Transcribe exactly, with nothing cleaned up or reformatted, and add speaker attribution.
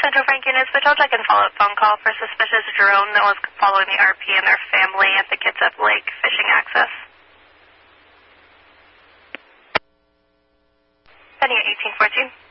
Speaker 1: Central Frank Units, Patrol check and follow-up phone call for suspicious drone that was following the R P and their family at the Kitsap Lake fishing access. Heading at eighteen fourteen.